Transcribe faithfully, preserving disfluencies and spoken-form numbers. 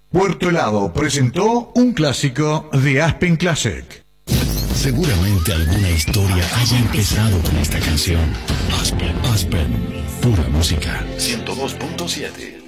Puerto Helado presentó un clásico de Aspen Classic. Seguramente alguna historia haya empezado con esta canción. Aspen, Aspen, pura música. ciento dos punto siete.